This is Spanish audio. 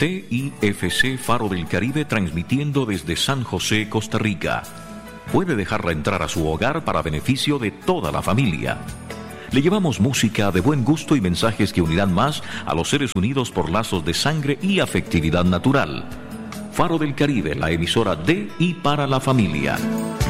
TIFC Faro del Caribe, transmitiendo desde San José, Costa Rica. Puede dejarla entrar a su hogar para beneficio de toda la familia. Le llevamos música de buen gusto y mensajes que unirán más a los seres unidos por lazos de sangre y afectividad natural. Faro del Caribe, la emisora de y para la familia.